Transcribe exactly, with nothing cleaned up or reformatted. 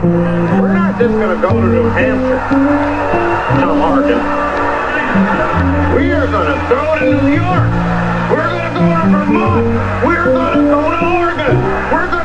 We're not just going to go to New Hampshire. No, Oregon. We are going to go to New York. We're going to go to Vermont. We're going to go to Oregon. We're going